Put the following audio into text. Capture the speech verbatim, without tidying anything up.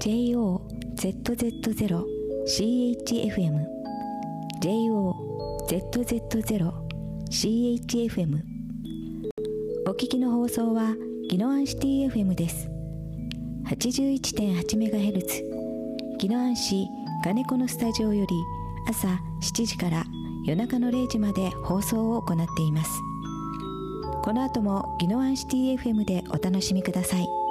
ジェイオーゼットゼットゼロシーエイチエフエム ジェイオーゼットゼットゼロシーエイチエフエム お聞きの放送は宜野湾シティ エフエム です。 はちじゅういってんはちメガヘルツ 宜野湾市金子のスタジオより朝しちじから夜中のれいじまで放送を行っています。この後も宜野湾シティ エフエム でお楽しみください。